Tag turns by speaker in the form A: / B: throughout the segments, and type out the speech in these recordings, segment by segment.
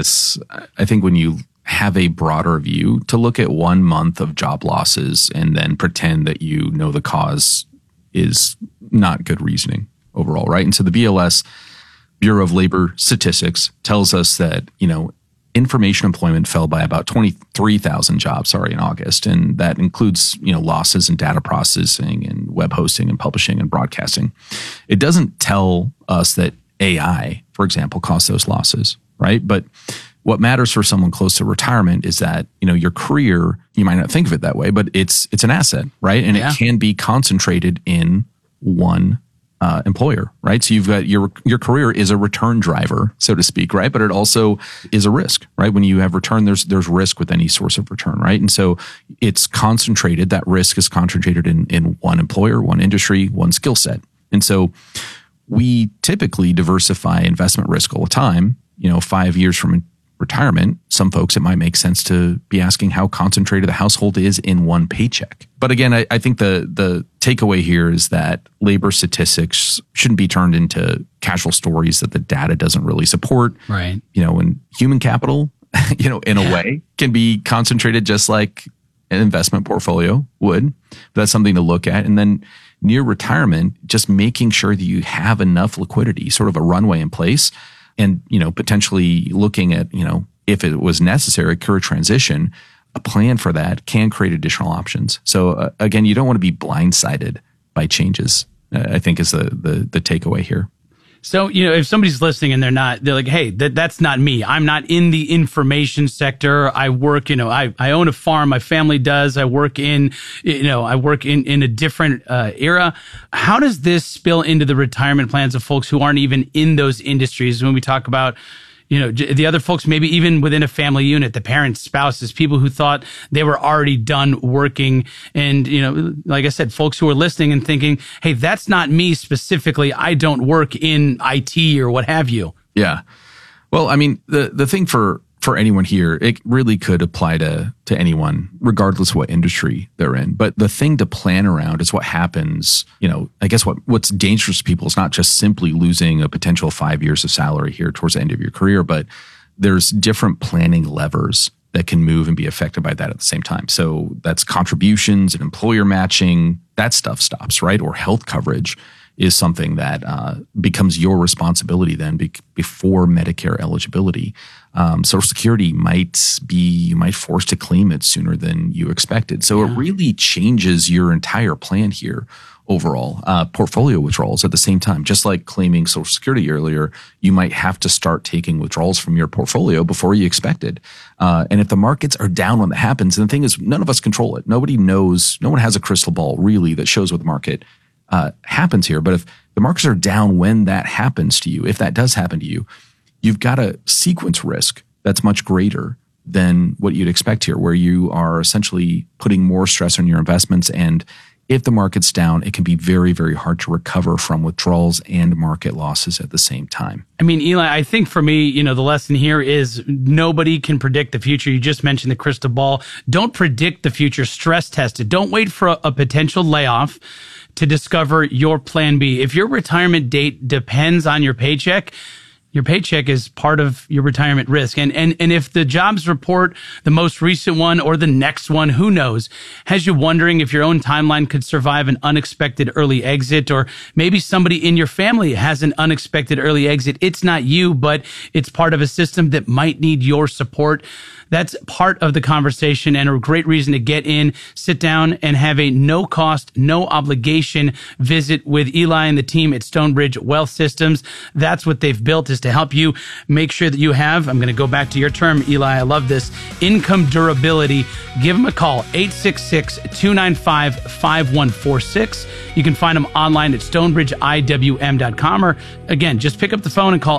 A: this, I think when you have a broader view, to look at 1 month of job losses and then pretend that you know the cause is not good reasoning overall, right? And so the BLS, Bureau of Labor Statistics, tells us that, information employment fell by about 23,000 jobs, in August. And that includes, losses in data processing and web hosting and publishing and broadcasting. It doesn't tell us that AI, for example, caused those losses, right? But what matters for someone close to retirement is that, your career, you might not think of it that way, but it's an asset, right? And it can be concentrated in one employer, right? So you've got your career is a return driver, so to speak, right? But it also is a risk, right? When you have return, there's risk with any source of return, right? And so it's concentrated, that risk is concentrated in one employer, one industry, one skill set. And so we typically diversify investment risk all the time. 5 years from retirement, some folks, it might make sense to be asking how concentrated the household is in one paycheck. But again, I think the takeaway here is that labor statistics shouldn't be turned into casual stories that the data doesn't really support.
B: Right.
A: And human capital, in a way, can be concentrated just like an investment portfolio would. But that's something to look at. And then near retirement, just making sure that you have enough liquidity, sort of a runway in place. And, potentially looking at, if it was necessary, career transition, a plan for that can create additional options. So again, you don't want to be blindsided by changes, I think is the takeaway here.
B: So, if somebody's listening and they're like, hey, that's not me. I'm not in the information sector. I work, I own a farm. My family does. I work in a different era. How does this spill into the retirement plans of folks who aren't even in those industries? When we talk about, the other folks, maybe even within a family unit, the parents, spouses, people who thought they were already done working. And, like I said, folks who are listening and thinking, hey, that's not me specifically. I don't work in IT or what have you.
A: Yeah. Well, I mean, the thing for anyone here, it really could apply to anyone, regardless of what industry they're in. But the thing to plan around is what happens, I guess what's dangerous to people is not just simply losing a potential 5 years of salary here towards the end of your career, but there's different planning levers that can move and be affected by that at the same time. So that's contributions and employer matching, that stuff stops, right? Or health coverage is something that becomes your responsibility then before Medicare eligibility. Social Security you might force to claim it sooner than you expected. So it really changes your entire plan here overall. Portfolio withdrawals at the same time, just like claiming Social Security earlier, you might have to start taking withdrawals from your portfolio before you expected. And if the markets are down when that happens, and the thing is, none of us control it. Nobody knows, no one has a crystal ball really that shows what the market happens here. But if the markets are down when that happens to you, if that does happen to you, you've got a sequence risk that's much greater than what you'd expect here, where you are essentially putting more stress on your investments. And if the market's down, it can be very, very hard to recover from withdrawals and market losses at the same time.
B: I mean, Eli, I think for me, the lesson here is nobody can predict the future. You just mentioned the crystal ball. Don't predict the future. Stress test it. Don't wait for a potential layoff to discover your plan B. If your retirement date depends on your paycheck is part of your retirement risk. And if the jobs report, the most recent one or the next one, who knows, has you wondering if your own timeline could survive an unexpected early exit, or maybe somebody in your family has an unexpected early exit. It's not you, but it's part of a system that might need your support. That's part of the conversation and a great reason to get in, sit down, and have a no cost, no obligation visit with Eli and the team at Stonebridge Wealth Systems. That's what they've built, is to help you make sure that you have, I'm going to go back to your term, Eli, I love this, income durability. Give them a call, 866-295-5146. You can find them online at stonebridgeiwm.com, or again, just pick up the phone and call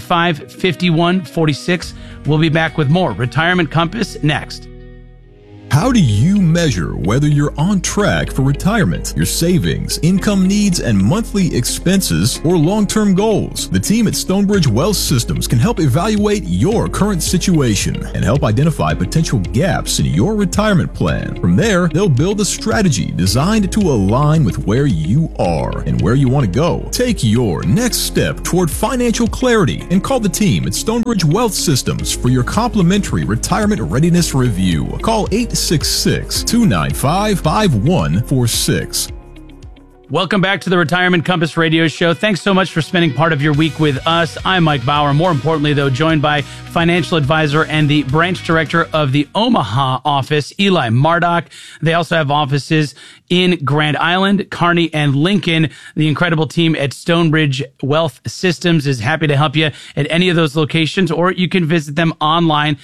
B: 866-295-5146. We'll be back with more Retirement Compass next.
C: How do you measure whether you're on track for retirement, your savings, income needs, and monthly expenses, or long-term goals? The team at Stonebridge Wealth Systems can help evaluate your current situation and help identify potential gaps in your retirement plan. From there, they'll build a strategy designed to align with where you are and where you want to go. Take your next step toward financial clarity and call the team at Stonebridge Wealth Systems for your complimentary retirement readiness review. Call 866-295-5146.
B: Welcome back to the Retirement Compass Radio Show. Thanks so much for spending part of your week with us. I'm Mike Bauer. More importantly, though, joined by financial advisor and the branch director of the Omaha office, Eli Mardok. They also have offices in Grand Island, Kearney, and Lincoln. The incredible team at Stonebridge Wealth Systems is happy to help you at any of those locations, or you can visit them online,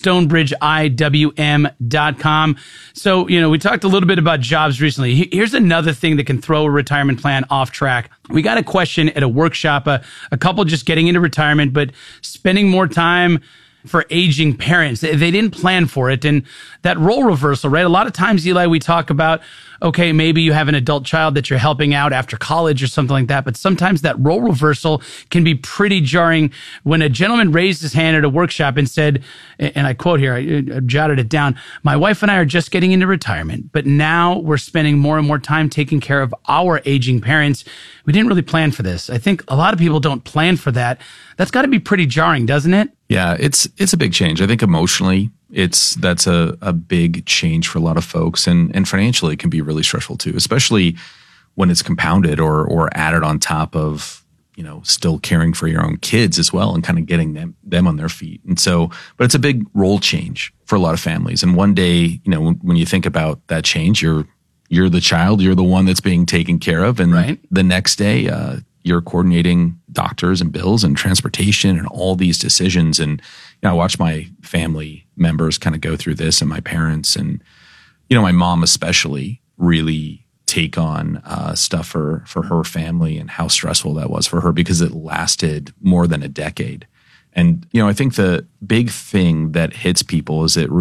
B: stonebridgeiwm.com. So, we talked a little bit about jobs recently. Here's another thing that can throw a retirement plan off track. We got a question at a workshop, a couple just getting into retirement, but spending more time for aging parents. They didn't plan for it. And that role reversal, right? A lot of times, Eli, we talk about, okay, maybe you have an adult child that you're helping out after college or something like that. But sometimes that role reversal can be pretty jarring. When a gentleman raised his hand at a workshop and said, and I quote here, I jotted it down, "My wife and I are just getting into retirement, but now we're spending more and more time taking care of our aging parents. We didn't really plan for this." I think a lot of people don't plan for that. That's got to be pretty jarring, doesn't it?
A: Yeah, it's a big change. I think emotionally, that's a big change for a lot of folks, and financially it can be really stressful too, especially when it's compounded or added on top of, still caring for your own kids as well and kind of getting them on their feet. And so, but it's a big role change for a lot of families. And one day, when you think about that change, you're the child, you're the one that's being taken care of, and
B: right.
A: The next day, you're coordinating doctors and bills and transportation and all these decisions. And I watch my family members kind of go through this, and my parents and my mom especially really take on stuff for her family, and how stressful that was for her because it lasted more than a decade. And I think the big thing that hits people is it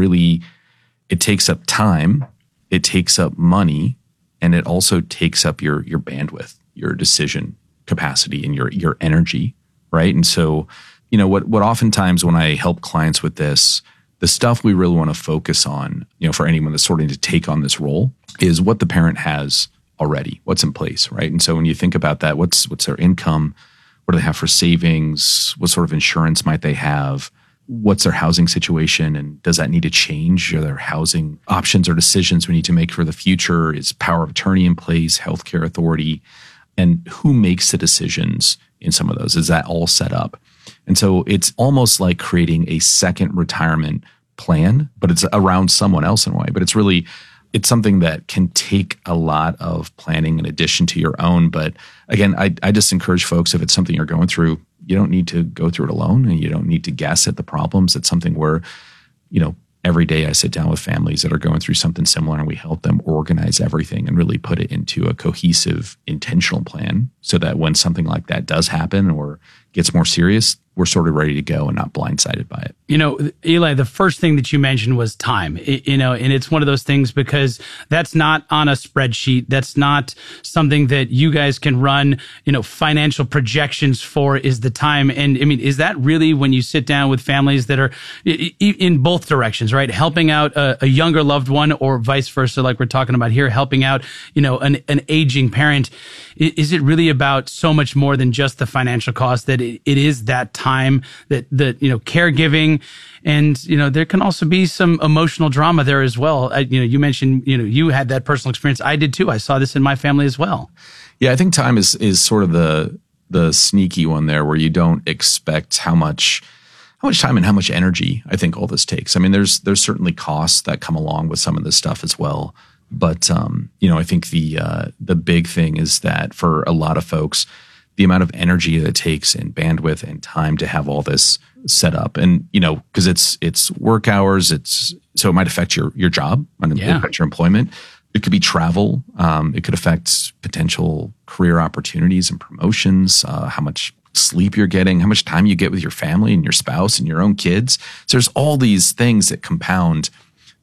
A: takes up time, it takes up money, and it also takes up your bandwidth, your decision capacity, and your energy, right? And so, what oftentimes when I help clients with this, the stuff we really want to focus on, for anyone that's starting to take on this role, is what the parent has already, what's in place, right? And so when you think about that, what's their income? What do they have for savings? What sort of insurance might they have? What's their housing situation? And does that need to change? Are there housing options or decisions we need to make for the future? Is power of attorney in place, healthcare authority? And who makes the decisions in some of those? Is that all set up? And so it's almost like creating a second retirement plan, but it's around someone else in a way. But it's something that can take a lot of planning in addition to your own. But again, I just encourage folks, if it's something you're going through, you don't need to go through it alone, and you don't need to guess at the problems. It's something where, every day I sit down with families that are going through something similar, and we help them organize everything and really put it into a cohesive, intentional plan so that when something like that does happen or gets more serious, we're sort of ready to go and not blindsided by it.
B: Eli, the first thing that you mentioned was time, and it's one of those things because that's not on a spreadsheet. That's not something that you guys can run, financial projections for, is the time. And is that really when you sit down with families that are in both directions, right? Helping out a younger loved one, or vice versa, like we're talking about here, helping out, an aging parent. Is it really about so much more than just the financial cost, that it is that time, that caregiving, and there can also be some emotional drama there as well. You mentioned you had that personal experience. I did too. I saw this in my family as well.
A: Yeah, I think time is sort of the sneaky one there, where you don't expect how much time and how much energy I think all this takes. There's certainly costs that come along with some of this stuff as well. But I think the big thing is that for a lot of folks, the amount of energy that it takes and bandwidth and time to have all this set up, and because it's work hours, so it might affect your job, it affect your employment. It could be travel. It could affect potential career opportunities and promotions. How much sleep you're getting, how much time you get with your family and your spouse and your own kids. So there's all these things that compound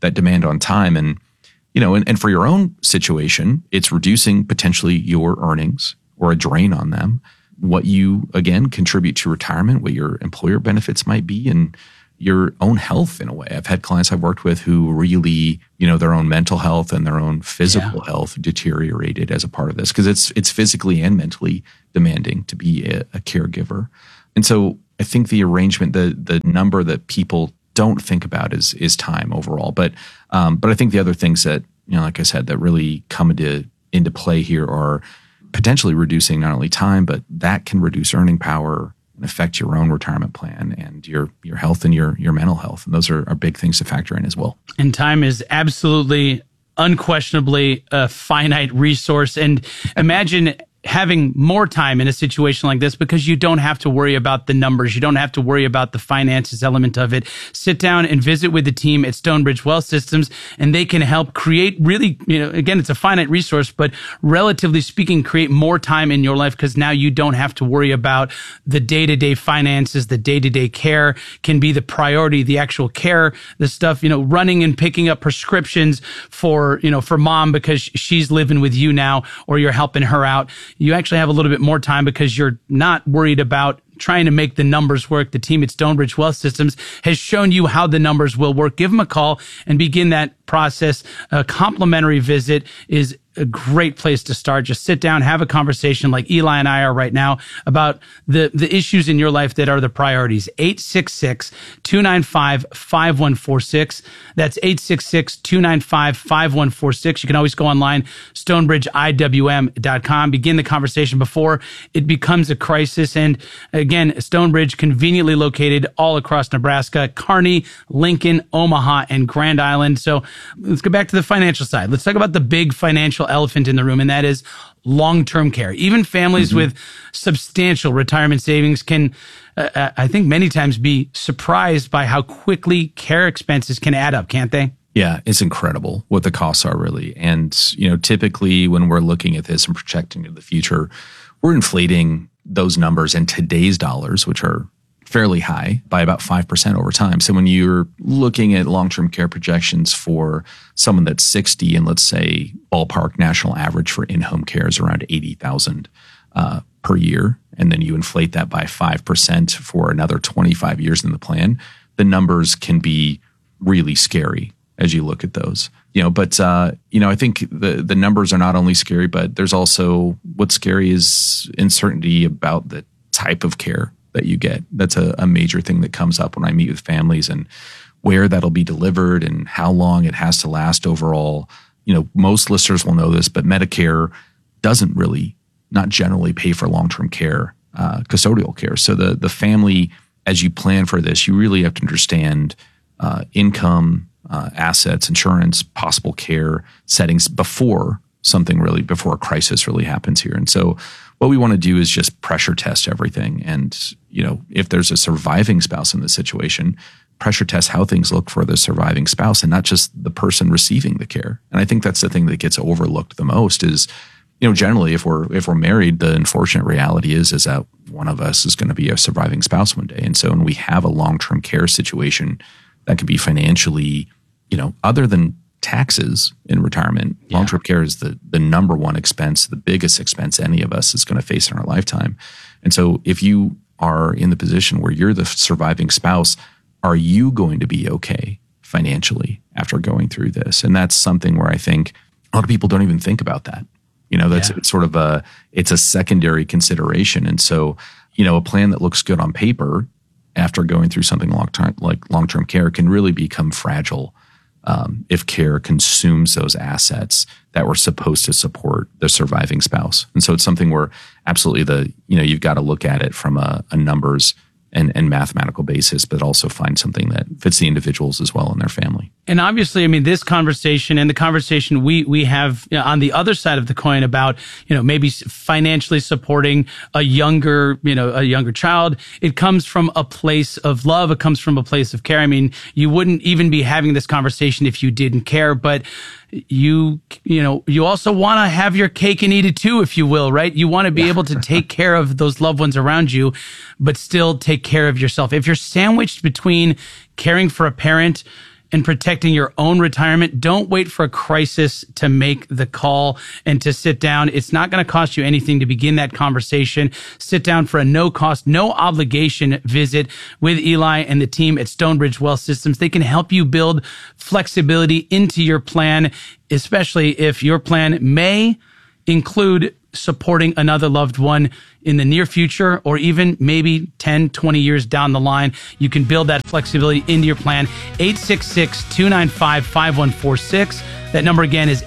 A: that demand on time. And, and for your own situation, it's reducing potentially your earnings or a drain on them, what you, again, contribute to retirement, what your employer benefits might be, and your own health in a way. I've had clients I've worked with who really, their own mental health and their own physical health deteriorated as a part of this, because it's physically and mentally demanding to be a caregiver. And so I think the arrangement, the number that people don't think about is time overall. But I think the other things that, like I said, that really come into play here are potentially reducing not only time, but that can reduce earning power and affect your own retirement plan and your health and your mental health. And those are big things to factor in as well.
B: And time is absolutely, unquestionably a finite resource. And imagine having more time in a situation like this, because you don't have to worry about the numbers. You don't have to worry about the finances element of it. Sit down and visit with the team at Stonebridge Wealth Systems, and they can help create really, again, it's a finite resource, but relatively speaking, create more time in your life, because now you don't have to worry about the day-to-day finances. The day-to-day care can be the priority, the actual care, the stuff, running and picking up prescriptions for mom because she's living with you now, or you're helping her out. You actually have a little bit more time because you're not worried about trying to make the numbers work. The team at Stonebridge Wealth Systems has shown you how the numbers will work. Give them a call and begin that process. A complimentary visit is a great place to start. Just sit down, have a conversation like Eli and I are right now about the issues in your life that are the priorities. 866-295-5146. That's 866-295-5146. You can always go online, stonebridgeiwm.com. Begin the conversation before it becomes a crisis. And again, Stonebridge, conveniently located all across Nebraska, Kearney, Lincoln, Omaha, and Grand Island. So let's go back to the financial side. Let's talk about the big financial elephant in the room, and that is long-term care. Even families with substantial retirement savings can, I think many times, be surprised by how quickly care expenses can add up, can't they?
A: Yeah, it's incredible what the costs are, really. And, typically when we're looking at this and projecting to the future, we're inflating those numbers in today's dollars, which are fairly high, by about 5% over time. So when you're looking at long-term care projections for someone that's 60, and let's say ballpark national average for in-home care is around $80,000 per year, and then you inflate that by 5% for another 25 years in the plan, the numbers can be really scary as you look at those. But I think the numbers are not only scary, but there's also, what's scary is uncertainty about the type of care that you get. That's a major thing that comes up when I meet with families, and where that'll be delivered and how long it has to last overall. Most listeners will know this, but Medicare doesn't really, not generally, pay for long-term care, custodial care. So the family, as you plan for this, you really have to understand income, assets, insurance, possible care settings before a crisis really happens here. And so what we want to do is just pressure test everything. And, if there's a surviving spouse in this situation, pressure test how things look for the surviving spouse and not just the person receiving the care. And I think that's the thing that gets overlooked the most is, generally if we're married, the unfortunate reality is that one of us is going to be a surviving spouse one day. And so when we have a long-term care situation that can be financially, other than taxes in retirement, long-term care is the number one expense, the biggest expense any of us is going to face in our lifetime. And so if you are in the position where you're the surviving spouse, are you going to be okay financially after going through this? And that's something where I think a lot of people don't even think about that. It's sort of it's a secondary consideration. And so, a plan that looks good on paper after going through something long-term care can really become fragile if care consumes those assets that were supposed to support the surviving spouse. And so it's something where absolutely you've got to look at it from a numbers and mathematical basis, but also find something that fits the individuals as well and their family.
B: And obviously, this conversation and the conversation we have on the other side of the coin about, maybe financially supporting a younger child, it comes from a place of love. It comes from a place of care. You wouldn't even be having this conversation if you didn't care, but you also want to have your cake and eat it too, if you will, right? You want to be able to take care of those loved ones around you, but still take care of yourself. If you're sandwiched between caring for a parent and protecting your own retirement. Don't wait for a crisis to make the call and to sit down. It's not going to cost you anything to begin that conversation. Sit down for a no cost, no obligation visit with Eli and the team at Stonebridge Wealth Systems. They can help you build flexibility into your plan, especially if your plan may include supporting another loved one in the near future, or even maybe 10, 20 years down the line. You can build that flexibility into your plan. 866-295-5146. That number again is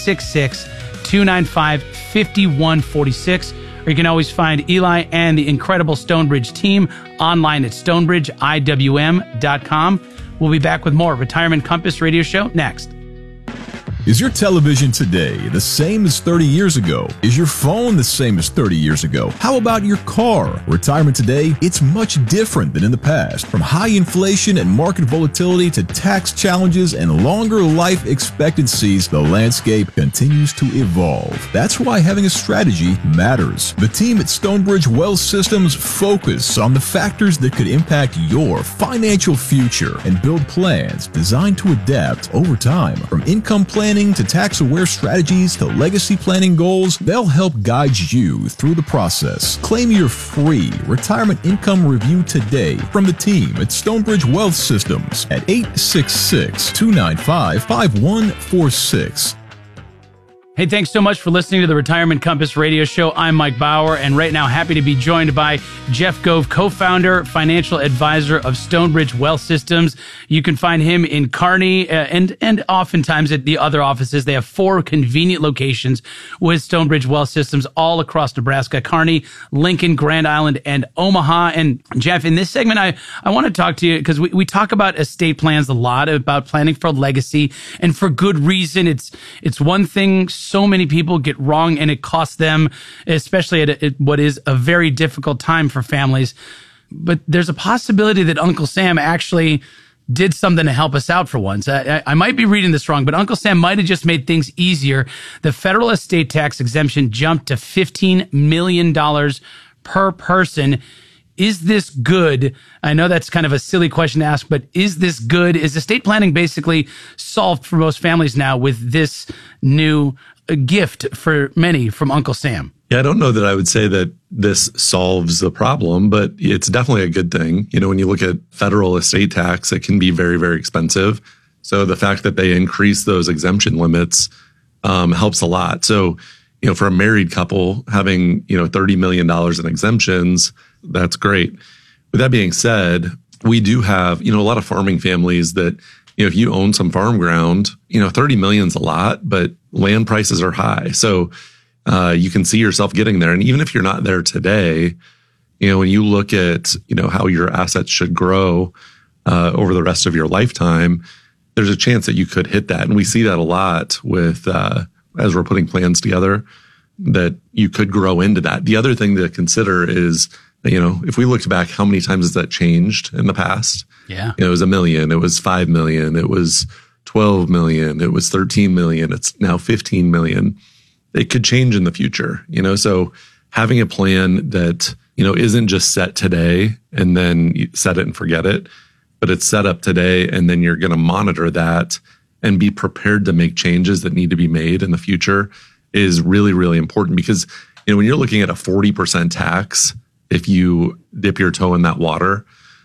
B: 866-295-5146. Or you can always find Eli and the incredible Stonebridge team online at stonebridgeiwm.com. We'll be back with more Retirement Compass Radio Show next.
C: Is your television today the same as 30 years ago? Is your phone the same as 30 years ago? How about your car? Retirement today, it's much different than in the past. From high inflation and market volatility to tax challenges and longer life expectancies, the landscape continues to evolve. That's why having a strategy matters. The team at Stonebridge Wealth Systems focus on the factors that could impact your financial future and build plans designed to adapt over time. From income planning to tax-aware strategies to legacy planning goals, they'll help guide you through the process. Claim your free retirement income review today from the team at Stonebridge Wealth Systems at 866-295-5146.
B: Hey, thanks so much for listening to the Retirement Compass Radio Show. I'm Mike Bauer, and right now happy to be joined by Jeff Gove, co-founder, financial advisor of Stonebridge Wealth Systems. You can find him in Kearney and oftentimes at the other offices. They have 4 convenient locations with Stonebridge Wealth Systems all across Nebraska: Kearney, Lincoln, Grand Island, and Omaha. And Jeff, in this segment, I want to talk to you because we talk about estate plans a lot, about planning for legacy, and for good reason. It's one thing so many people get wrong, and it costs them, especially at what is a very difficult time for families. But there's a possibility that Uncle Sam actually did something to help us out for once. I might be reading this wrong, but Uncle Sam might have just made things easier. The federal estate tax exemption jumped to $15 million per person. Is this good? I know that's kind of a silly question to ask, but is this good? Is estate planning basically solved for most families now with this new gift for many from Uncle Sam?
D: Yeah, I don't know that I would say that this solves the problem, but it's definitely a good thing. You know, when you look at federal estate tax, it can be very, very expensive. So the fact that they increase those exemption limits helps a lot. So, you know, for a married couple, having, $30 million in exemptions, that's great. With that being said, we do have, a lot of farming families that, if you own some farm ground, 30 million's a lot, but land prices are high. So you can see yourself getting there. And even if you're not there today, when you look at, how your assets should grow over the rest of your lifetime, there's a chance that you could hit that. And we see that a lot with, as we're putting plans together, that you could grow into that. The other thing to consider is, if we looked back, how many times has that changed in the past?
B: Yeah.
D: It was $1 million. It was $5 million. It was $12 million. It was $13 million. It's now $15 million. It could change in the future, so having a plan that, isn't just set today and then you set it and forget it, but it's set up today and then you're going to monitor that and be prepared to make changes that need to be made in the future is really, really important. Because, when you're looking at a 40% tax, if you dip your toe in that water,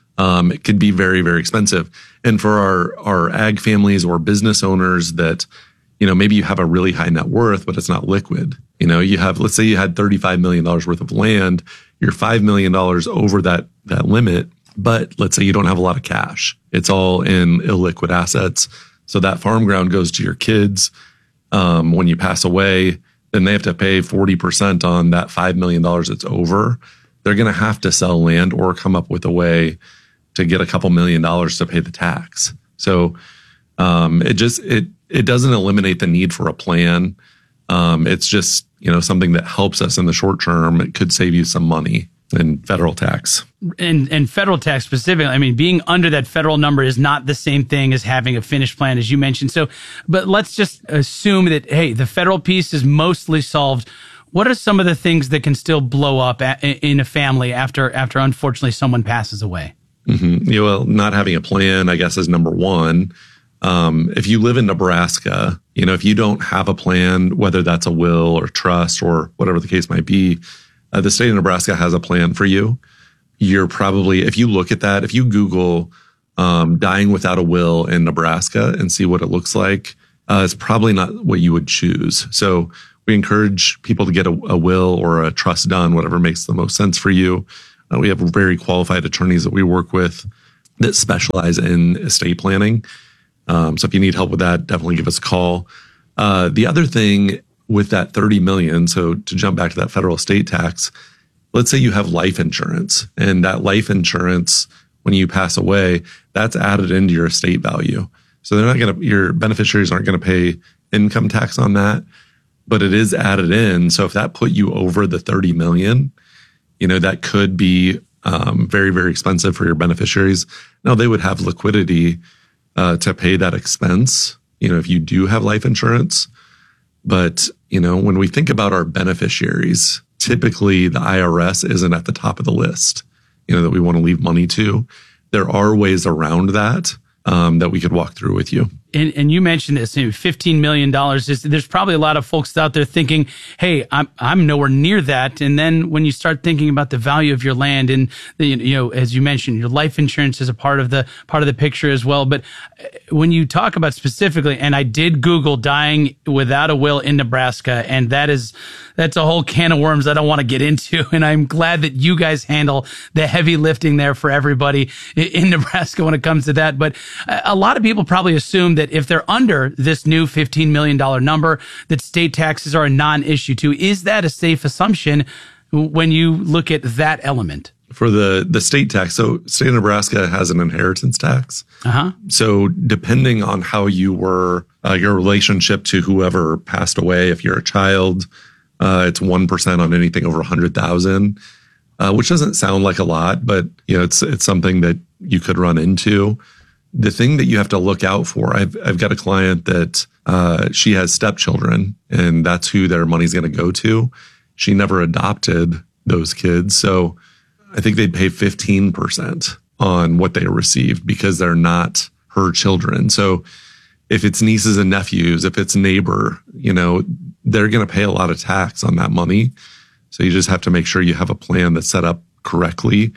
D: it could be very, very expensive. And for our ag families or business owners that, maybe you have a really high net worth, but it's not liquid. You have, let's say you had $35 million worth of land, you're $5 million over that limit, but let's say you don't have a lot of cash. It's all in illiquid assets. So that farm ground goes to your kids. When you pass away, then they have to pay 40% on that $5 million that's over. They're going to have to sell land or come up with a way to get a couple $1 million to pay the tax. So it doesn't eliminate the need for a plan. It's just, something that helps us in the short term. It could save you some money in federal tax.
B: And federal tax specifically, being under that federal number is not the same thing as having a finished plan, as you mentioned. So, but let's just assume that, hey, the federal piece is mostly solved. What are some of the things that can still blow up in a family after unfortunately someone passes away?
D: Mm-hmm. Well, not having a plan, I guess, is number one. If you live in Nebraska, if you don't have a plan, whether that's a will or trust or whatever the case might be, the state of Nebraska has a plan for you. You're probably, if you look at that, if you Google dying without a will in Nebraska and see what it looks like, it's probably not what you would choose. So we encourage people to get a will or a trust done, whatever makes the most sense for you. We have very qualified attorneys that we work with that specialize in estate planning. So if you need help with that, definitely give us a call. The other thing with that $30 million, so to jump back to that federal estate tax, let's say you have life insurance, and that life insurance, when you pass away, that's added into your estate value. So your beneficiaries aren't going to pay income tax on that, but it is added in. So if that put you over the $30 million, that could be very, very expensive for your beneficiaries. Now, they would have liquidity to pay that expense, if you do have life insurance. But, when we think about our beneficiaries, typically the IRS isn't at the top of the list, that we want to leave money to. There are ways around that that we could walk through with you.
B: And you mentioned this, $15 million. There's probably a lot of folks out there thinking, hey, I'm nowhere near that. And then when you start thinking about the value of your land and, as you mentioned, your life insurance is a part of the picture as well. But when you talk about specifically, and I did Google dying without a will in Nebraska, and that's a whole can of worms I don't want to get into. And I'm glad that you guys handle the heavy lifting there for everybody in Nebraska when it comes to that. But a lot of people probably assume that if they're under this new $15 million number, that state taxes are a non-issue too. Is that a safe assumption when you look at that element?
D: For the state tax, so state of Nebraska has an inheritance tax. So depending on how you were, your relationship to whoever passed away, if you're a child, it's 1% on anything over 100,000, which doesn't sound like a lot, but it's something that you could run into. The thing that you have to look out for, I've got a client that she has stepchildren, and that's who their money's going to go to. She never adopted those kids, so I think they'd pay 15% on what they received because they're not her children. So if it's nieces and nephews, if it's neighbor, they're going to pay a lot of tax on that money. So you just have to make sure you have a plan that's set up correctly.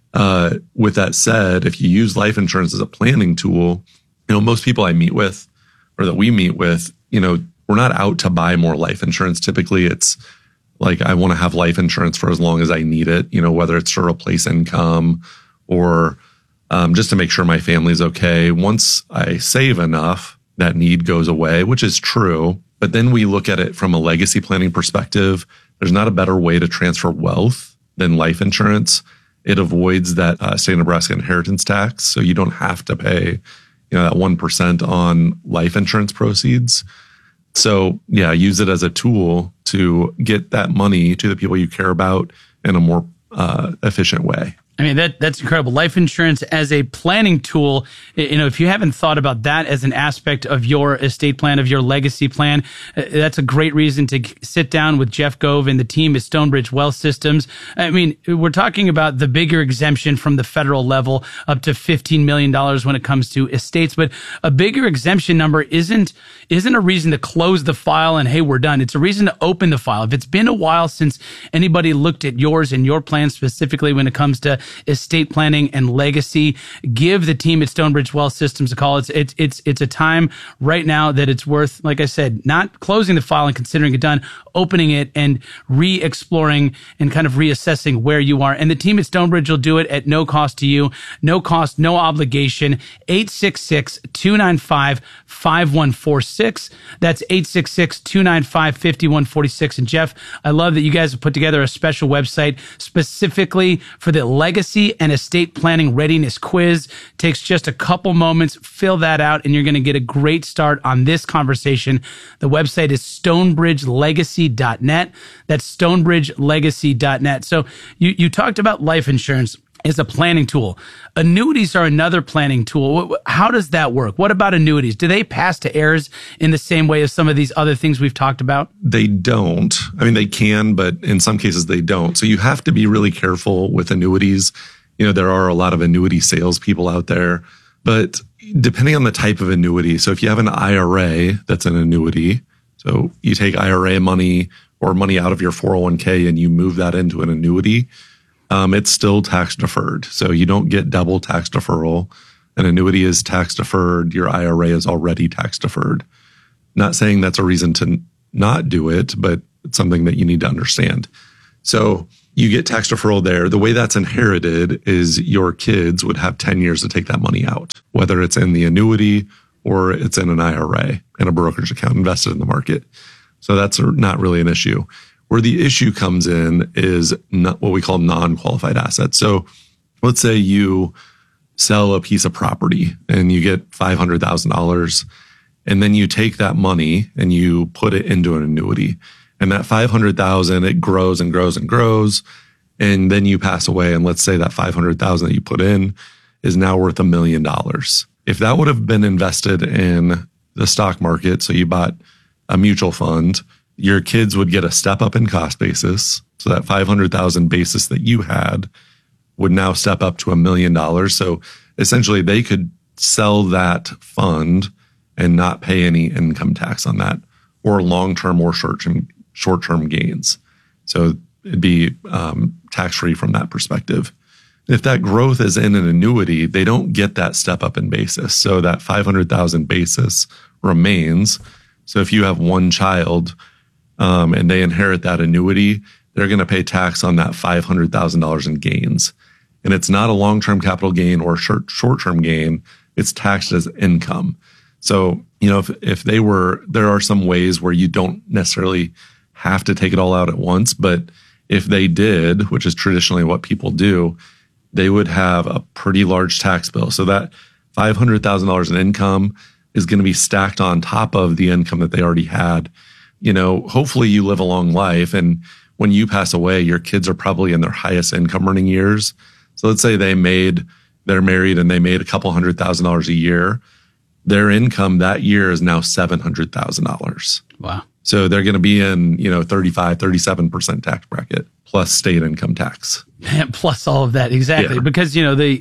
D: With that said, if you use life insurance as a planning tool, most people I meet with or that we meet with, we're not out to buy more life insurance. Typically it's like, I want to have life insurance for as long as I need it, whether it's to replace income or just to make sure my family's okay. Once I save enough, that need goes away, which is true. But then we look at it from a legacy planning perspective. There's not a better way to transfer wealth than life insurance. It avoids that state of Nebraska inheritance tax. So you don't have to pay, that 1% on life insurance proceeds. So yeah, use it as a tool to get that money to the people you care about in a more efficient way.
B: I mean, that's incredible. Life insurance as a planning tool. If you haven't thought about that as an aspect of your estate plan, of your legacy plan, that's a great reason to sit down with Jeff Gove and the team at Stonebridge Wealth Systems. I mean, we're talking about the bigger exemption from the federal level up to $15 million when it comes to estates, but a bigger exemption number isn't a reason to close the file and, hey, we're done. It's a reason to open the file. If it's been a while since anybody looked at yours and your plan specifically when it comes to estate planning and legacy, give the team at Stonebridge Wealth Systems a call. It's a time right now that it's worth, like I said, not closing the file and considering it done, opening it and re-exploring and kind of reassessing where you are. And the team at Stonebridge will do it at no cost to you, no cost, no obligation. 866-295-5146. That's 866-295-5146. And Jeff, I love that you guys have put together a special website specifically for the legacy and estate planning readiness quiz. Takes just a couple moments. Fill that out and you're going to get a great start on this conversation. The website is stonebridgelegacy.net. That's stonebridgelegacy.net. So you talked about life insurance as a planning tool. Annuities are another planning tool. How does that work? What about annuities? Do they pass to heirs in the same way as some of these other things we've talked about?
D: They don't. I mean, they can, but in some cases they don't. So you have to be really careful with annuities. There are a lot of annuity salespeople out there, but depending on the type of annuity. So if you have an IRA that's an annuity, so you take IRA money or money out of your 401k and you move that into an annuity, it's still tax deferred. So you don't get double tax deferral. An annuity is tax deferred. Your IRA is already tax deferred. Not saying that's a reason to not do it, but it's something that you need to understand. So you get tax deferral there. The way that's inherited is your kids would have 10 years to take that money out, whether it's in the annuity or it's in an IRA and a brokerage account invested in the market. So that's not really an issue. Where the issue comes in is not what we call non-qualified assets. So let's say you sell a piece of property and you get $500,000, and then you take that money and you put it into an annuity. And that $500,000, it grows and grows and grows. And then you pass away. And let's say that $500,000 that you put in is now worth $1 million. If that would have been invested in the stock market, so you bought a mutual fund, your kids would get a step up in cost basis. So that $500,000 basis that you had would now step up to $1 million. So essentially they could sell that fund and not pay any income tax on that, or long-term or short-term gains. So it'd be tax-free from that perspective. If that growth is in an annuity, they don't get that step up in basis. So that $500,000 basis remains. So if you have one child and they inherit that annuity, they're going to pay tax on that $500,000 in gains. And it's not a long-term capital gain or short-term gain. It's taxed as income. So, if there are some ways where you don't necessarily have to take it all out at once, but if they did, which is traditionally what people do, they would have a pretty large tax bill. So that $500,000 in income is going to be stacked on top of the income that they already had. Hopefully you live a long life, and when you pass away, your kids are probably in their highest income earning years. So let's say they're married and they made a couple $100,000 a year. Their income that year is now $700,000.
B: Wow.
D: So they're going to be in, 35, 37% tax bracket plus state income tax.
B: Plus all of that. Exactly. Yeah. Because,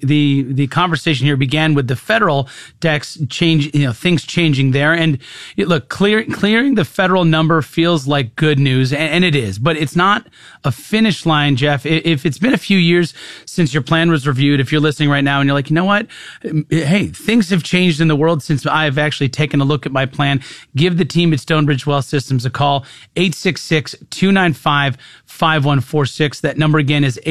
B: the conversation here began with the federal tax change, things changing there. And look, clearing the federal number feels like good news, and it is, but it's not a finish line, Jeff. If it's been a few years since your plan was reviewed, if you're listening right now and you're like, you know what? Hey, things have changed in the world since I've actually taken a look at my plan. Give the team at Stonebridge Wealth Systems a call, 866-295-5146. That number again is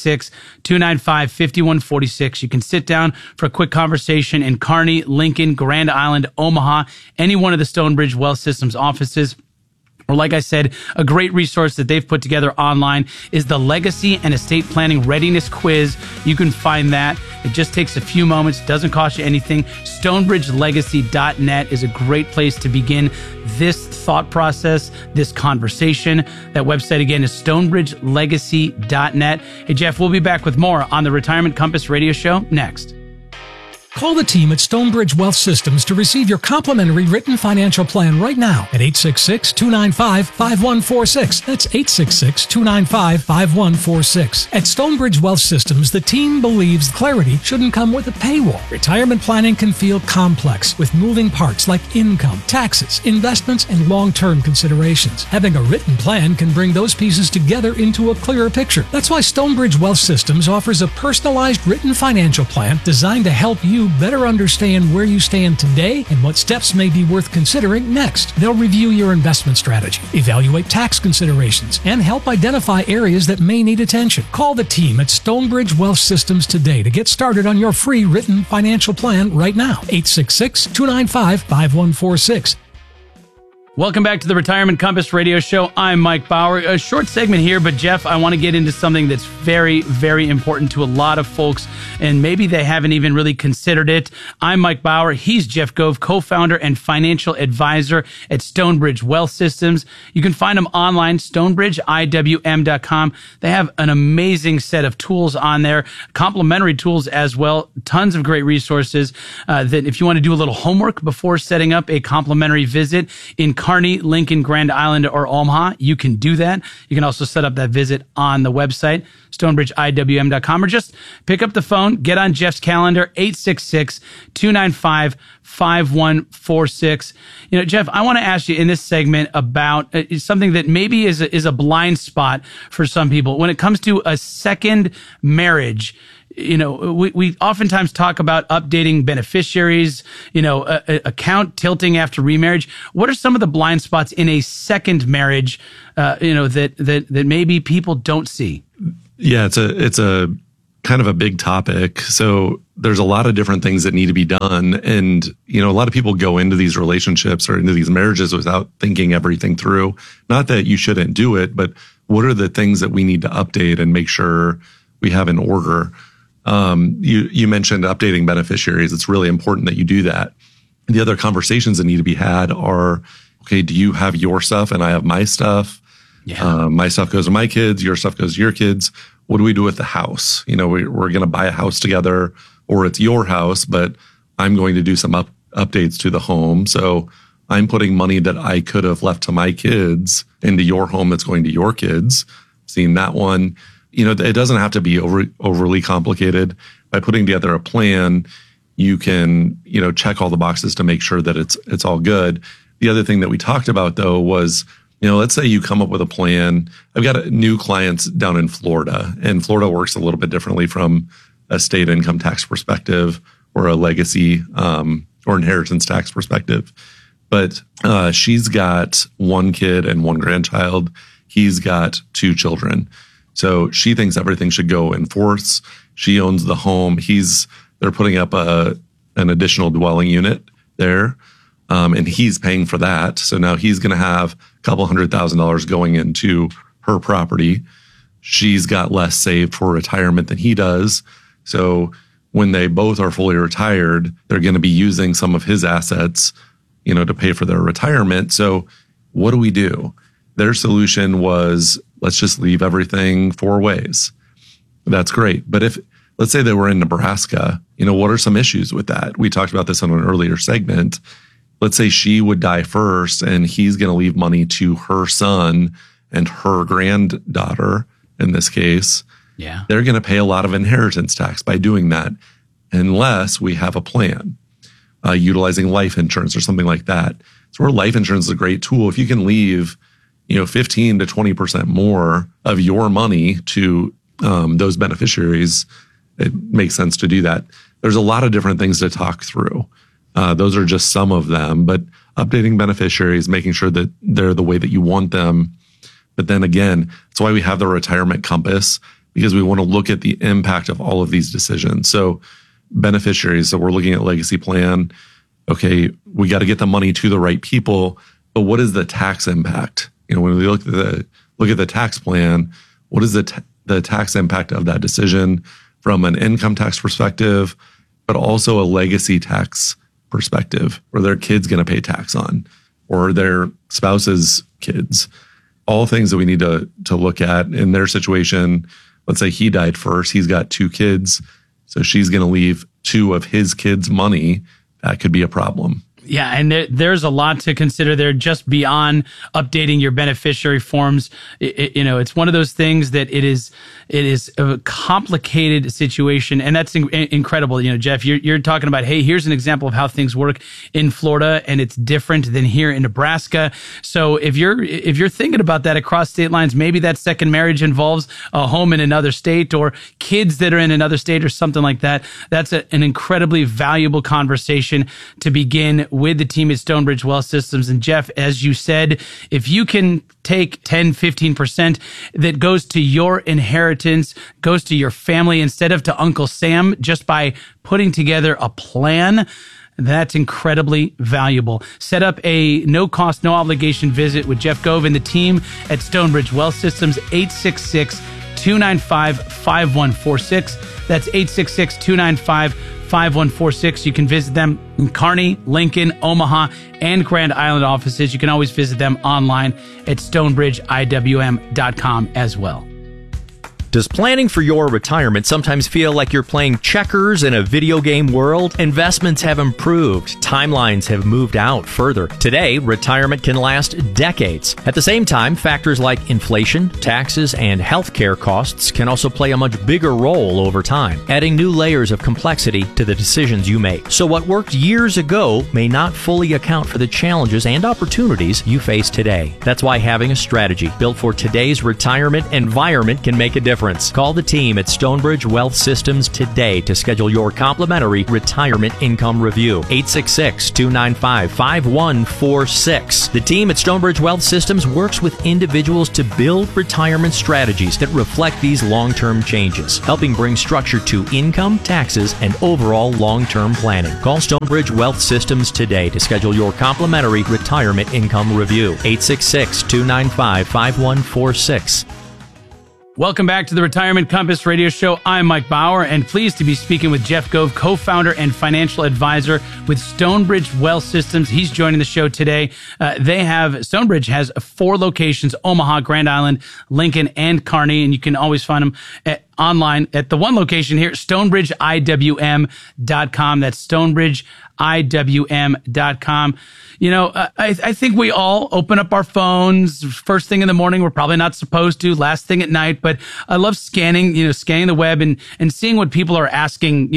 B: 866-295-5146. You can sit down for a quick conversation in Kearney, Lincoln, Grand Island, Omaha, any one of the Stonebridge Wealth Systems offices. Or like I said, a great resource that they've put together online is the Legacy and Estate Planning Readiness Quiz. You can find that. It just takes a few moments, doesn't cost you anything. StonebridgeLegacy.net is a great place to begin this thought process, this conversation. That website again is StonebridgeLegacy.net. Hey, Jeff, we'll be back with more on the Retirement Compass radio show next.
E: Call the team at Stonebridge Wealth Systems to receive your complimentary written financial plan right now at 866-295-5146. That's 866-295-5146. At Stonebridge Wealth Systems, the team believes clarity shouldn't come with a paywall. Retirement planning can feel complex with moving parts like income, taxes, investments, and long-term considerations. Having a written plan can bring those pieces together into a clearer picture. That's why Stonebridge Wealth Systems offers a personalized written financial plan designed to help you better understand where you stand today and what steps may be worth considering next. They'll review your investment strategy, evaluate tax considerations, and help identify areas that may need attention. Call the team at Stonebridge Wealth Systems today to get started on your free written financial plan right now. 866-295-5146.
B: Welcome back to the Retirement Compass radio show. I'm Mike Bauer. A short segment here, but Jeff, I want to get into something that's very, very important to a lot of folks, and maybe they haven't even really considered it. I'm Mike Bauer. He's Jeff Gove, co-founder and financial advisor at Stonebridge Wealth Systems. You can find them online, stonebridgeiwm.com. They have an amazing set of tools on there, complimentary tools as well, tons of great resources that if you want to do a little homework before setting up a complimentary visit in Kearney, Lincoln, Grand Island, or Omaha, you can do that. You can also set up that visit on the website, stonebridgeiwm.com, or just pick up the phone, get on Jeff's calendar, 866-295-5146. Jeff, I want to ask you in this segment about something that maybe is a blind spot for some people. When it comes to a second marriage, we oftentimes talk about updating beneficiaries, account tilting after remarriage. What are some of the blind spots in a second marriage, that maybe people don't see?
D: Yeah, it's a kind of a big topic. So there's a lot of different things that need to be done. And, a lot of people go into these relationships or into these marriages without thinking everything through. Not that you shouldn't do it, but what are the things that we need to update and make sure we have in order? You mentioned updating beneficiaries. It's really important that you do that. The other conversations that need to be had are, okay, do you have your stuff and I have my stuff? Yeah. My stuff goes to my kids. Your stuff goes to your kids. What do we do with the house? We're going to buy a house together, or it's your house, but I'm going to do some updates to the home. So I'm putting money that I could have left to my kids into your home that's going to your kids. Seen that one. It doesn't have to be overly complicated. By putting together a plan, you can, check all the boxes to make sure that it's all good. The other thing that we talked about though was, let's say you come up with a plan. I've got new clients down in Florida, and Florida works a little bit differently from a state income tax perspective or a legacy or inheritance tax perspective. But she's got one kid and one grandchild. He's got two children. So she thinks everything should go in fourths. She owns the home. They're putting up an additional dwelling unit there. And he's paying for that. So now he's going to have a couple $100,000 going into her property. She's got less saved for retirement than he does. So when they both are fully retired, they're going to be using some of his assets, to pay for their retirement. So what do we do? Their solution was, let's just leave everything 4 ways. That's great. But let's say they were in Nebraska, what are some issues with that? We talked about this on an earlier segment. Let's say she would die first and he's going to leave money to her son and her granddaughter in this case. Yeah. They're going to pay a lot of inheritance tax by doing that unless we have a plan, utilizing life insurance or something like that. So where life insurance is a great tool. If you can leave 15 to 20% more of your money to those beneficiaries, it makes sense to do that. There's a lot of different things to talk through. Those are just some of them, but updating beneficiaries, making sure that they're the way that you want them. But then again, that's why we have the retirement compass, because we want to look at the impact of all of these decisions. So beneficiaries, so we're looking at legacy plan. Okay, we got to get the money to the right people, but what is the tax impact? When we look at the tax plan, what is the tax impact of that decision from an income tax perspective, but also a legacy tax perspective, where their kid's going to pay tax on, or their spouse's kids. All things that we need to look at in their situation. Let's say he died first. He's got 2 kids. So she's going to leave 2 of his kids' money. That could be a problem.
B: Yeah, and there's a lot to consider there just beyond updating your beneficiary forms. It's one of those things that it is a complicated situation, and that's incredible. Jeff, you're talking about, hey, here's an example of how things work in Florida, and it's different than here in Nebraska. So if you're thinking about that across state lines, maybe that second marriage involves a home in another state or kids that are in another state or something like that. That's an incredibly valuable conversation to begin with the team at Stonebridge Wealth Systems. And Jeff, as you said, if you can take 10, 15% that goes to your inheritance, goes to your family instead of to Uncle Sam, just by putting together a plan, that's incredibly valuable. Set up a no-cost, no-obligation visit with Jeff Gove and the team at Stonebridge Wealth Systems, 866-295-5146. That's 866-295-5146. You can visit them in Kearney, Lincoln, Omaha, and Grand Island offices. You can always visit them online at stonebridgeiwm.com as well.
F: Does planning for your retirement sometimes feel like you're playing checkers in a video game world? Investments have improved. Timelines have moved out further. Today, retirement can last decades. At the same time, factors like inflation, taxes, and healthcare costs can also play a much bigger role over time, adding new layers of complexity to the decisions you make. So what worked years ago may not fully account for the challenges and opportunities you face today. That's why having a strategy built for today's retirement environment can make a difference. Call the team at Stonebridge Wealth Systems today to schedule your complimentary retirement income review. 866-295-5146. The team at Stonebridge Wealth Systems works with individuals to build retirement strategies that reflect these long-term changes, helping bring structure to income, taxes, and overall long-term planning. Call Stonebridge Wealth Systems today to schedule your complimentary retirement income review. 866-295-5146.
B: Welcome back to the Retirement Compass radio show. I'm Mike Bauer and pleased to be speaking with Jeff Gove, co-founder and financial advisor with Stonebridge Wealth Systems. He's joining the show today. Stonebridge has 4 locations: Omaha, Grand Island, Lincoln, and Kearney. And you can always find them online at the one location here, StonebridgeIWM.com. That's StonebridgeIWM.com. You know, I think we all open up our phones first thing in the morning. We're probably not supposed to, last thing at night, but I love scanning the web and seeing what people are asking,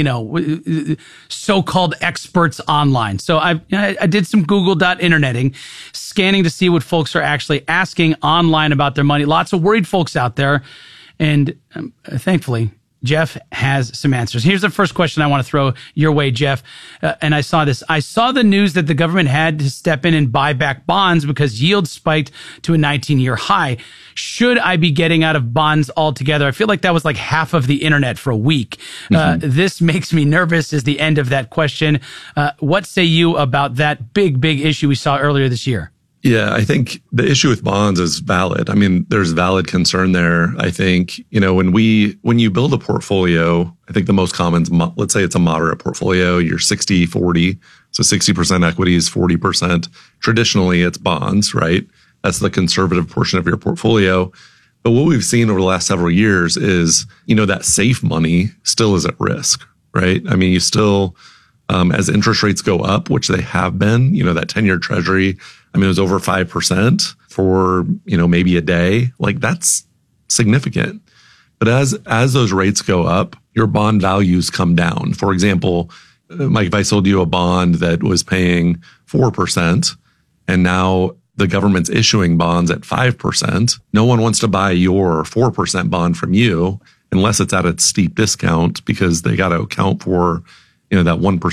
B: so-called experts online. So I did some Google.interneting, scanning to see what folks are actually asking online about their money. Lots of worried folks out there. And thankfully, Jeff has some answers. Here's the first question I want to throw your way, Jeff. And I saw this. I saw the news that the government had to step in and buy back bonds because yields spiked to a 19-year high. Should I be getting out of bonds altogether? I feel like that was like half of the internet for a week. This makes me nervous is the end of that question. What say you about that big issue we saw earlier this year?
D: Yeah, I think the issue with bonds is valid. I mean, there's valid concern there. I think, when you build a portfolio, I think the most common, let's say it's a moderate portfolio, you're 60-40. So 60% equities, 40%. Traditionally, it's bonds, right? That's the conservative portion of your portfolio. But what we've seen over the last several years is, that safe money still is at risk, right? I mean, you still, as interest rates go up, which they have been, that 10-year treasury, it was over 5% for, maybe a day. Like, that's significant. But as those rates go up, your bond values come down. For example, Mike, if I sold you a bond that was paying 4% and now the government's issuing bonds at 5%, no one wants to buy your 4% bond from you unless it's at a steep discount because they got to account for, that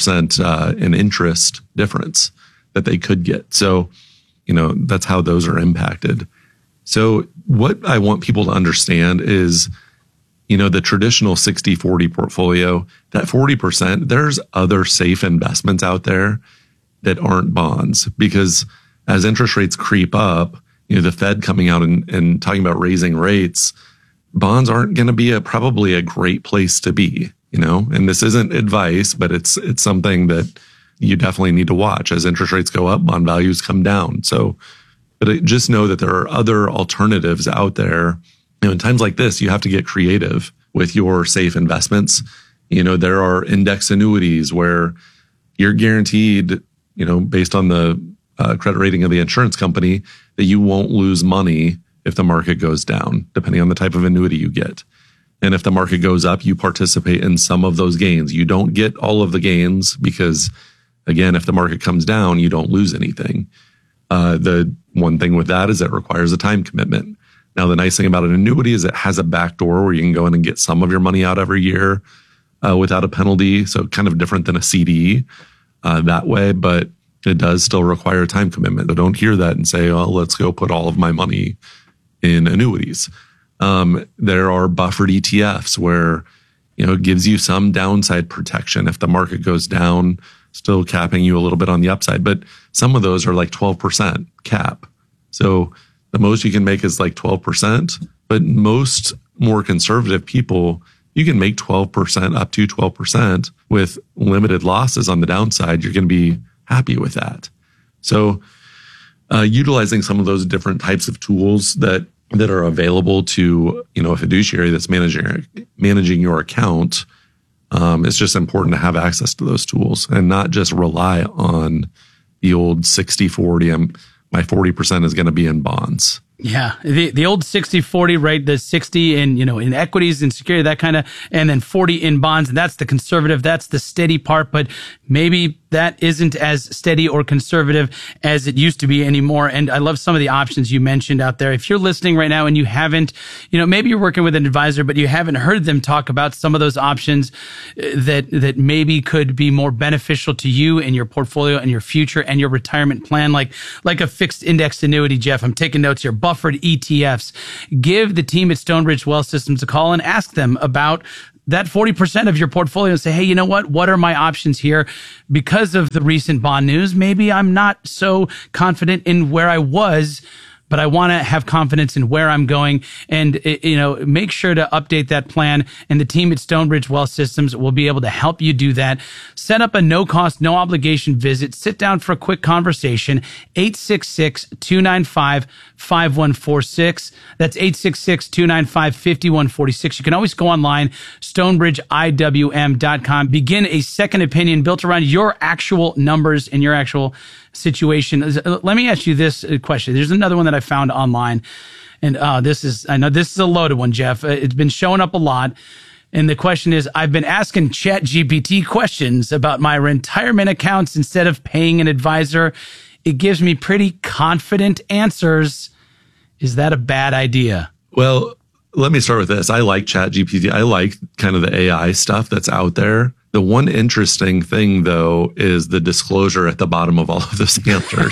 D: 1% in interest difference that they could get. So, that's how those are impacted. So what I want people to understand is, the traditional 60-40 portfolio, that 40%, there's other safe investments out there that aren't bonds, because as interest rates creep up, the Fed coming out and talking about raising rates, bonds aren't going to be probably a great place to be, and this isn't advice, but it's something that you definitely need to watch. As interest rates go up, bond values come down. So, but just know that there are other alternatives out there. In times like this, you have to get creative with your safe investments. There are index annuities where you're guaranteed, based on the credit rating of the insurance company, that you won't lose money if the market goes down, depending on the type of annuity you get. And if the market goes up, you participate in some of those gains. You don't get all of the gains because, again, if the market comes down, you don't lose anything. The one thing with that is it requires a time commitment. Now, the nice thing about an annuity is it has a back door where you can go in and get some of your money out every year without a penalty. So kind of different than a CD that way, but it does still require a time commitment. So don't hear that and say, oh, let's go put all of my money in annuities. There are buffered ETFs where, it gives you some downside protection if the market goes down, still capping you a little bit on the upside. But some of those are like 12% cap. So the most you can make is like 12%. But most more conservative people, you can make 12% up to 12% with limited losses on the downside. You're going to be happy with that. So utilizing some of those different types of tools that that are available to, a fiduciary that's managing your account. It's just important to have access to those tools and not just rely on the old 60-40. My 40% is going to be in bonds.
B: Yeah. The old 60-40, right? The 60 in equities and security, that kind of, and then 40 in bonds. And that's the conservative. That's the steady part. But maybe that isn't as steady or conservative as it used to be anymore. And I love some of the options you mentioned out there. If you're listening right now and you haven't, maybe you're working with an advisor, but you haven't heard them talk about some of those options that maybe could be more beneficial to you and your portfolio and your future and your retirement plan, like a fixed index annuity, Jeff. I'm taking notes here. Buffered ETFs. Give the team at Stonebridge Wealth Systems a call and ask them about that 40% of your portfolio and say, hey, you know what are my options here? Because of the recent bond news, maybe I'm not so confident in where I was, but I want to have confidence in where I'm going. And, make sure to update that plan. And the team at Stonebridge Wealth Systems will be able to help you do that. Set up a no-cost, no-obligation visit. Sit down for a quick conversation. 866-295-5146. That's 866-295-5146. You can always go online, stonebridgeiwm.com. Begin a second opinion built around your actual numbers and your actual situation. Let me ask you this question. There's another one that I found online. And I know this is a loaded one, Jeff. It's been showing up a lot. And the question is, I've been asking ChatGPT questions about my retirement accounts instead of paying an advisor. It gives me pretty confident answers. Is that a bad idea?
D: Well, let me start with this. I like ChatGPT. I like kind of the AI stuff that's out there. The one interesting thing, though, is the disclosure at the bottom of all of those answers.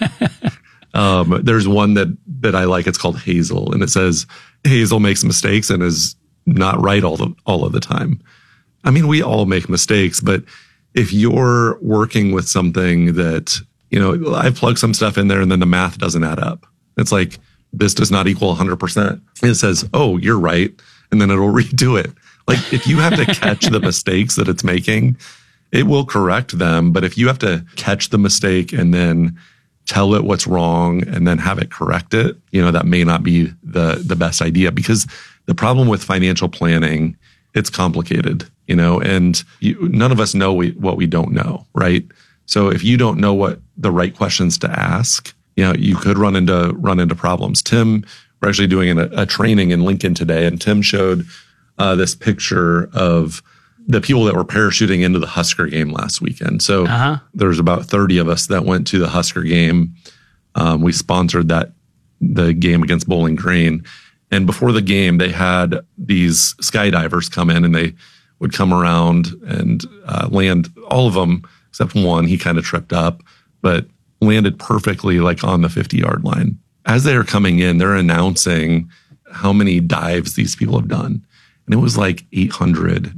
D: There's one that I like. It's called Hazel, and it says Hazel makes mistakes and is not right all of the time. I mean, we all make mistakes, but if you're working with something that, I plug some stuff in there and then the math doesn't add up. It's like, this does not equal 100%. And it says, oh, you're right. And then it'll redo it. Like, if you have to catch the mistakes that it's making, it will correct them. But if you have to catch the mistake and then tell it what's wrong and then have it correct it, that may not be the best idea, because the problem with financial planning, it's complicated, and none of us know what we don't know, right? So if you don't know what the right questions to ask, you could run into problems. Tim, we're actually doing a training in Lincoln today, and Tim showed this picture of the people that were parachuting into the Husker game last weekend. So there's about 30 of us that went to the Husker game. We sponsored the game against Bowling Green. And before the game, they had these skydivers come in, and they would come around and land, all of them except one. He kind of tripped up, but landed perfectly, like on the 50-yard line. As they are coming in, they're announcing how many dives these people have done. And it was like 800,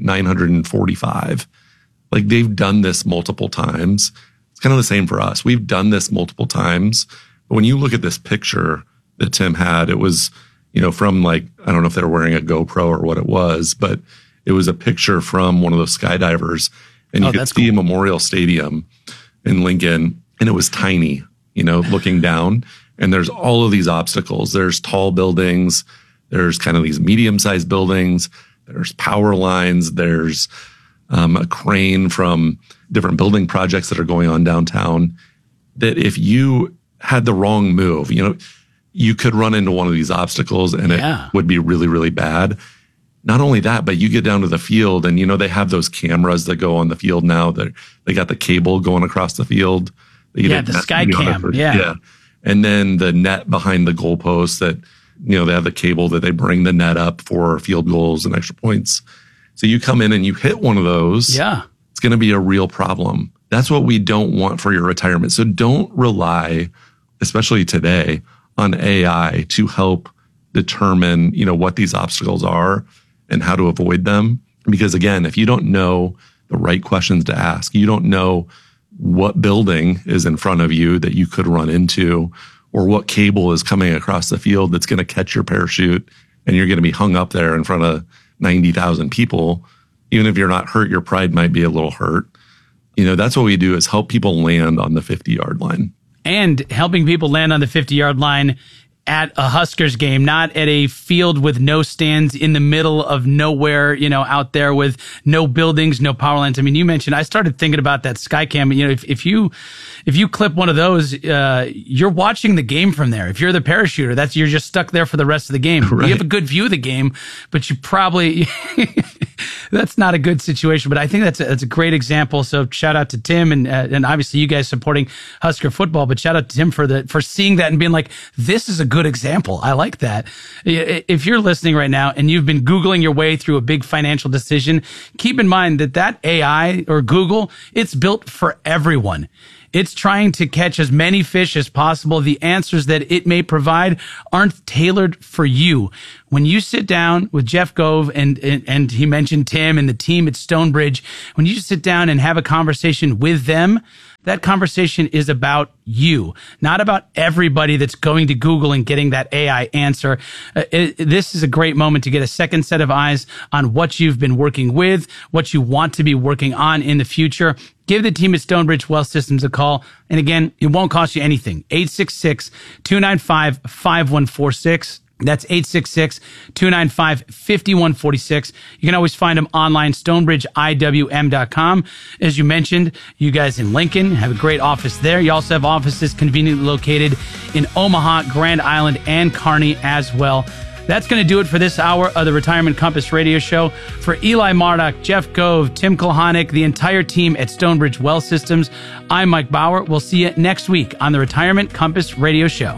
D: 945. Like, they've done this multiple times. It's kind of the same for us. We've done this multiple times. But when you look at this picture that Tim had, it was, from like, I don't know if they were wearing a GoPro or what it was, but it was a picture from one of those skydivers. And you could see Memorial Stadium in Lincoln, and it was tiny, looking down. And there's all of these obstacles. There's tall buildings. There's kind of these medium-sized buildings. There's power lines. There's a crane from different building projects that are going on downtown. That if you had the wrong move, you could run into one of these obstacles, and it would be really, really bad. Not only that, but you get down to the field, and they have those cameras that go on the field now. They got the cable going across the field.
B: The sky cam. Yeah.
D: And then the net behind the goalposts that, they have the cable that they bring the net up for field goals and extra points. So you come in and you hit one of those. Yeah. It's going to be a real problem. That's what we don't want for your retirement. So don't rely, especially today, on AI to help determine, what these obstacles are and how to avoid them. Because again, if you don't know the right questions to ask, you don't know what building is in front of you that you could run into, or what cable is coming across the field that's going to catch your parachute and you're going to be hung up there in front of 90,000 people. Even if you're not hurt, your pride might be a little hurt. That's what we do, is help people land on the 50-yard line.
B: And helping people land on the 50-yard line at a Huskers game, not at a field with no stands in the middle of nowhere, you know, out there with no buildings, no power lines. I mean, you mentioned, I started thinking about that Skycam. You know, if you clip one of those, you're watching the game from there. If you're the parachuter, you're just stuck there for the rest of the game. Right. You have a good view of the game, but you probably, that's not a good situation. But I think that's a great example. So shout out to Tim and obviously you guys supporting Husker football, but shout out to Tim for seeing that and being like, this is a good example. I like that. If you're listening right now and you've been Googling your way through a big financial decision, keep in mind that AI or Google, it's built for everyone. It's trying to catch as many fish as possible. The answers that it may provide aren't tailored for you. When you sit down with Jeff Gove and he mentioned Tim and the team at Stonebridge, when you sit down and have a conversation with them, that conversation is about you, not about everybody that's going to Google and getting that AI answer. This is a great moment to get a second set of eyes on what you've been working with, what you want to be working on in the future. Give the team at Stonebridge Wealth Systems a call. And again, it won't cost you anything. 866-295-5146. That's 866-295-5146. You can always find them online, stonebridgeiwm.com. As you mentioned, you guys in Lincoln have a great office there. You also have offices conveniently located in Omaha, Grand Island, and Kearney as well. That's going to do it for this hour of the Retirement Compass radio show. For Eli Marduk, Jeff Gove, Tim Kulhanek, the entire team at Stonebridge Wealth Systems, I'm Mike Bauer. We'll see you next week on the Retirement Compass radio show.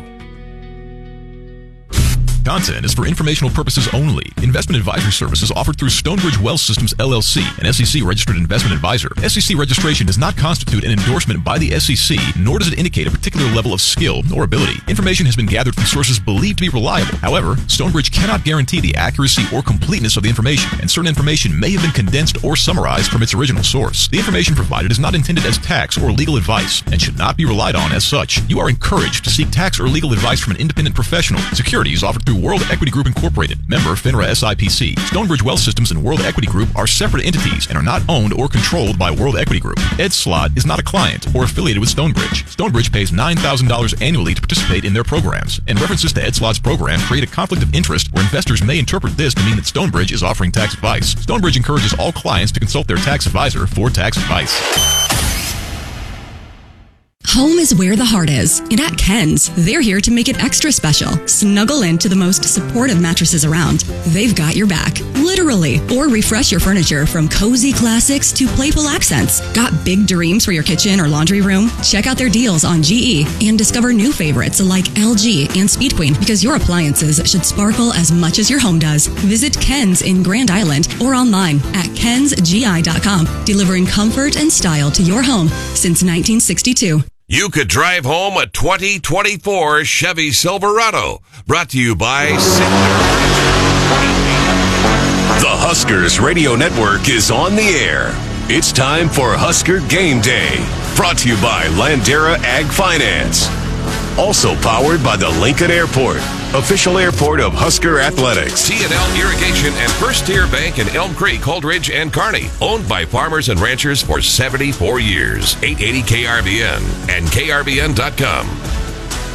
C: Content is for informational purposes only. Investment advisory services offered through Stonebridge Wealth Systems, LLC, an SEC-registered investment advisor. SEC registration does not constitute an endorsement by the SEC, nor does it indicate a particular level of skill or ability. Information has been gathered from sources believed to be reliable. However, Stonebridge cannot guarantee the accuracy or completeness of the information, and certain information may have been condensed or summarized from its original source. The information provided is not intended as tax or legal advice and should not be relied on as such. You are encouraged to seek tax or legal advice from an independent professional. Securities offered through World Equity Group Incorporated, member FINRA SIPC. Stonebridge Wealth Systems and World Equity Group are separate entities and are not owned or controlled by World Equity Group. Ed Slott is not a client or affiliated with Stonebridge. Stonebridge pays $9,000 annually to participate in their programs, and references to Ed Slott's program create a conflict of interest where investors may interpret this to mean that Stonebridge is offering tax advice. Stonebridge encourages all clients to consult their tax advisor for tax advice.
G: Home is where the heart is, and at Ken's, they're here to make it extra special. Snuggle into the most supportive mattresses around. They've got your back, literally. Or refresh your furniture from cozy classics to playful accents. Got big dreams for your kitchen or laundry room? Check out their deals on GE and discover new favorites like LG and Speed Queen, because your appliances should sparkle as much as your home does. Visit Ken's in Grand Island or online at kensgi.com, delivering comfort and style to your home since 1962.
H: You could drive home a 2024 Chevy Silverado. Brought to you by Signature. The Huskers Radio Network is on the air. It's time for Husker Game Day. Brought to you by Landera Ag Finance. Also powered by the Lincoln Airport, official airport of Husker Athletics. T&L Irrigation and First Tier Bank in Elm Creek, Holdridge, and Kearney. Owned by farmers and ranchers for 74 years. 880 KRBN and KRBN.com.